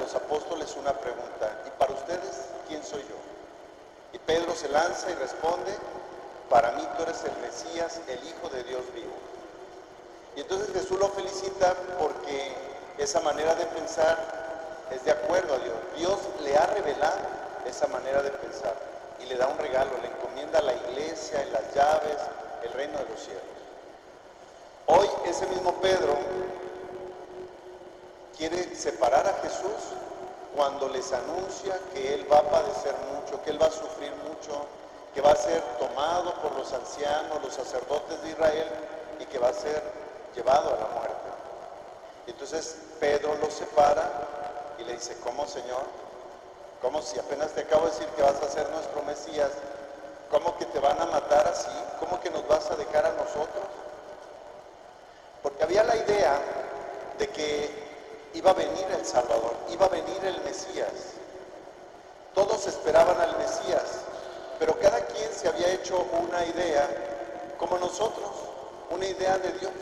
los apóstoles una pregunta: ¿y para ustedes quién soy yo? Y Pedro se lanza y responde: para mí tú eres el Mesías, el Hijo de Dios vivo. Y entonces Jesús lo felicita porque esa manera de pensar es de acuerdo a Dios. Dios le ha revelado esa manera de pensar y le da un regalo, le encomienda a la iglesia y las llaves, el reino de los cielos. Hoy ese mismo Pedro quiere separar a Jesús cuando les anuncia que Él va a padecer mucho, que Él va a sufrir mucho, que va a ser tomado por los ancianos, los sacerdotes de Israel, y que va a ser llevado a la muerte. Entonces Pedro lo separa y le dice: ¿cómo, Señor? ¿Cómo, si apenas te acabo de decir que vas a ser nuestro Mesías? ¿Cómo que te van a matar así? ¿Cómo que nos vas a dejar a nosotros? Porque había la idea de que iba a venir el Salvador, iba a venir el Mesías. Todos esperaban al Mesías, pero cada quien se había hecho una idea, como nosotros, una idea de Dios.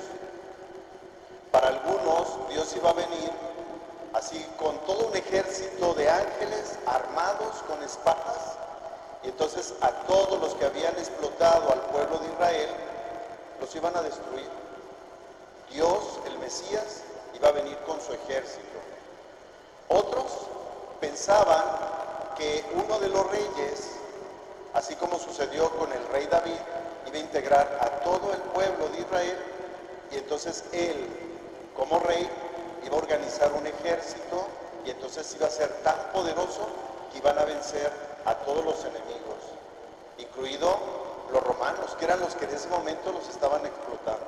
Para algunos, Dios iba a venir así con todo un ejército de ángeles armados con espadas, y entonces a todos los que habían explotado al pueblo de Israel los iban a destruir. Dios, el Mesías, iba a venir con su ejército. Otros pensaban que uno de los reyes, así como sucedió con el rey David, iba a integrar a todo el pueblo de Israel, y entonces él, como rey, iba a organizar un ejército, y entonces iba a ser tan poderoso que iban a vencer a todos los enemigos, incluido los romanos, que eran los que en ese momento los estaban explotando.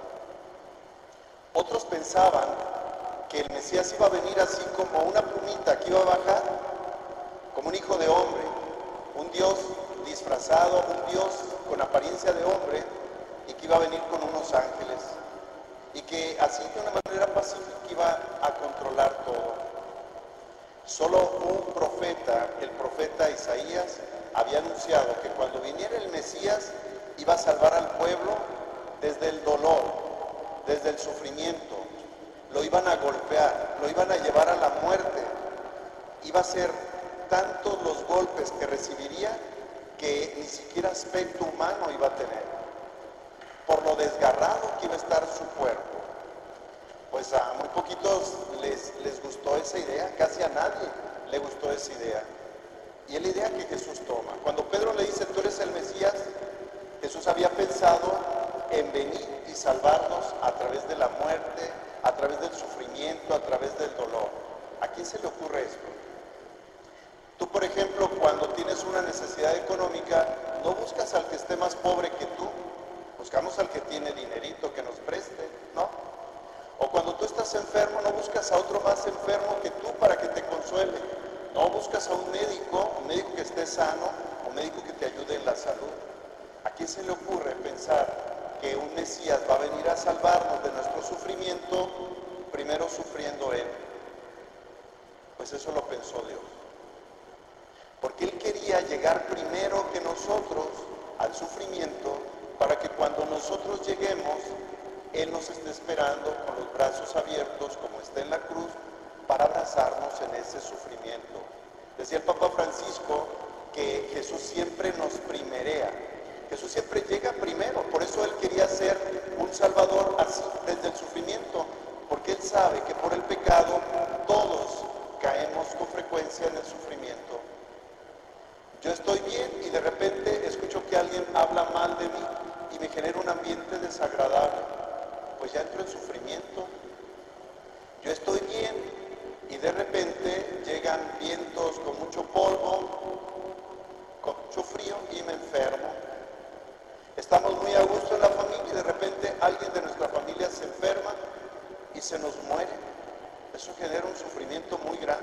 Otros pensaban que el Mesías iba a venir así como una plumita, que iba a bajar como un hijo de hombre, un Dios disfrazado, un Dios con apariencia de hombre, y que iba a venir con unos ángeles, y que así de una manera pacífica iba a controlar todo. Solo un profeta, el profeta Isaías, había anunciado que cuando viniera el Mesías iba a salvar al pueblo desde el dolor, desde el sufrimiento. Lo iban a golpear, lo iban a llevar a la muerte. Iba a ser tantos los golpes que recibiría que ni siquiera aspecto humano iba a tener, por lo desgarrado que iba a estar su cuerpo. Pues a muy poquitos les gustó esa idea, casi a nadie le gustó esa idea. Y es la idea que Jesús toma. Cuando Pedro le dice: tú eres el Mesías, Jesús había pensado en venir y salvarnos a través de la muerte, a través del sufrimiento, a través del dolor. ¿A quién se le ocurre esto? Tú, por ejemplo, cuando tienes una necesidad económica, no buscas al que esté más pobre que tú, buscamos al que tiene dinerito que nos preste, ¿no? O cuando tú estás enfermo, no buscas a otro más enfermo que tú para que te consuele, no buscas a un médico que esté sano, un médico que te ayude en la salud. ¿A quién se le ocurre pensar que un Mesías va a venir a salvarnos de nuestro sufrimiento, primero sufriendo Él? Pues eso lo pensó Dios. Porque Él quería llegar primero que nosotros al sufrimiento, para que cuando nosotros lleguemos, Él nos esté esperando con los brazos abiertos, como está en la cruz, para abrazarnos en ese sufrimiento. Decía el Papa Francisco que Jesús siempre nos primerea. Jesús siempre llega primero, por eso Él quería ser un Salvador así, desde el sufrimiento, porque Él sabe que por el pecado todos caemos con frecuencia en el sufrimiento. Yo estoy bien y de repente escucho que alguien habla mal de mí y me genera un ambiente desagradable, pues ya entro en sufrimiento. Yo estoy bien y de repente llegan vientos con mucho polvo, con mucho frío y me enfermo. Estamos muy a gusto en la familia y de repente alguien de nuestra familia se enferma y se nos muere. Eso genera un sufrimiento muy grande.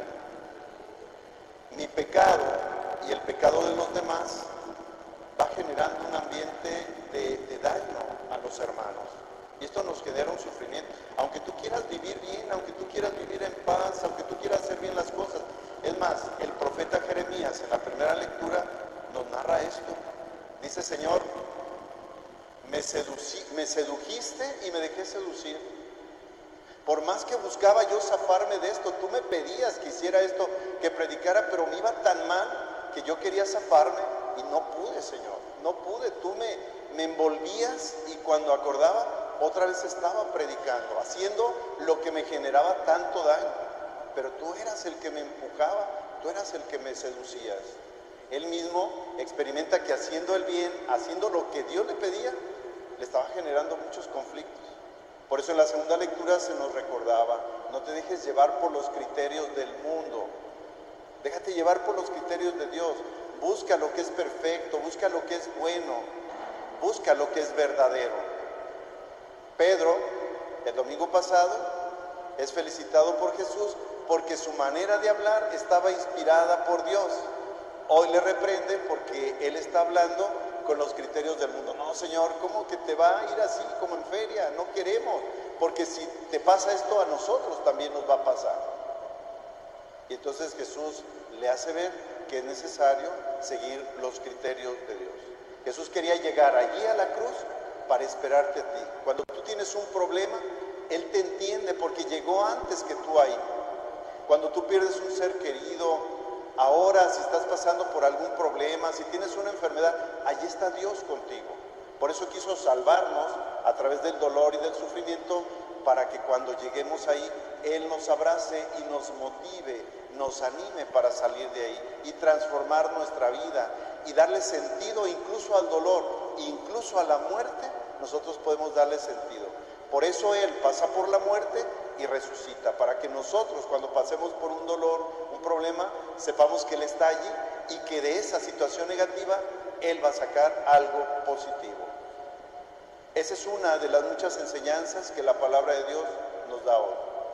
Mi pecado y el pecado de los demás va generando un ambiente de daño a los hermanos. Y esto nos genera un sufrimiento. Aunque tú quieras vivir bien, aunque tú quieras vivir en paz, aunque tú quieras hacer bien las cosas. Es más, el profeta Jeremías en la primera lectura nos narra esto. Dice: Señor, me sedujiste y me dejé seducir. Por más que buscaba yo zafarme de esto, tú me pedías que hiciera esto, que predicara, pero me iba tan mal que yo quería zafarme y no pude, Señor, no pude. Tú me envolvías y cuando acordaba, otra vez estaba predicando, haciendo lo que me generaba tanto daño. Pero tú eras el que me empujaba, tú eras el que me seducías. Él mismo experimenta que haciendo el bien, haciendo lo que Dios le pedía, le estaba generando muchos conflictos. Por eso en la segunda lectura se nos recordaba, no te dejes llevar por los criterios del mundo, déjate llevar por los criterios de Dios. Busca lo que es perfecto, busca lo que es bueno, busca lo que es verdadero. Pedro, el domingo pasado, es felicitado por Jesús porque su manera de hablar estaba inspirada por Dios. Hoy le reprende porque él está hablando con los criterios del mundo. No, Señor, ¿cómo que te va a ir así como en feria? No queremos, porque si te pasa esto a nosotros también nos va a pasar. Y entonces Jesús le hace ver que es necesario seguir los criterios de Dios. Jesús quería llegar allí a la cruz para esperarte a ti. Cuando tú tienes un problema, Él te entiende porque llegó antes que tú ahí. Cuando tú pierdes un ser querido, ahora si estás pasando por algún problema, si tienes una enfermedad, allí está Dios contigo. Por eso quiso salvarnos a través del dolor y del sufrimiento, para que cuando lleguemos ahí, Él nos abrace y nos motive, nos anime para salir de ahí y transformar nuestra vida y darle sentido incluso al dolor, incluso a la muerte. Nosotros podemos darle sentido. Por eso Él pasa por la muerte y resucita, para que nosotros cuando pasemos por un dolor, un problema, sepamos que Él está allí y que de esa situación negativa Él va a sacar algo positivo. Esa es una de las muchas enseñanzas que la palabra de Dios nos da hoy.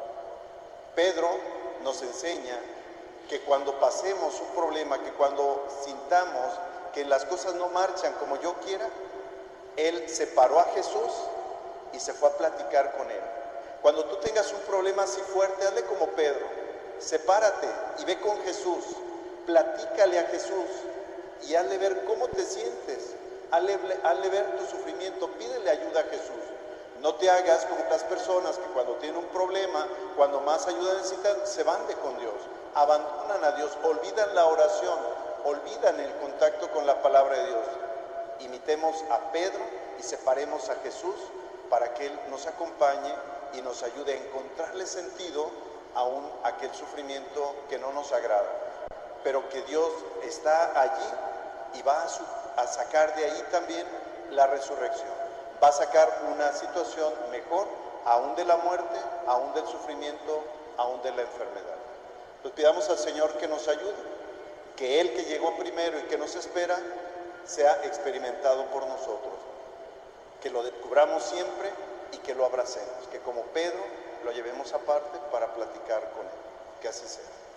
Pedro nos enseña que cuando pasemos un problema, que cuando sintamos que las cosas no marchan como yo quiera, Él separó a Jesús y se fue a platicar con Él. Cuando tú tengas un problema así fuerte, hazle como Pedro, sepárate y ve con Jesús, platícale a Jesús y hazle ver cómo te sientes, hazle ver tu sufrimiento, pídele ayuda a Jesús. No te hagas como las personas que cuando tienen un problema, cuando más ayuda necesitan, se van de con Dios, abandonan a Dios, olvidan la oración, olvidan el contacto con la palabra de Dios. Imitemos a Pedro y separemos a Jesús para que Él nos acompañe y nos ayude a encontrarle sentido aún a aquel sufrimiento que no nos agrada, pero que Dios está allí y va a sacar de ahí también la resurrección, va a sacar una situación mejor, aún de la muerte, aún del sufrimiento, aún de la enfermedad. Pues pidamos al Señor que nos ayude, que Él que llegó primero y que nos espera, sea experimentado por nosotros, que lo descubramos siempre y que lo abracemos, que como Pedro lo llevemos aparte para platicar con Él. Que así sea.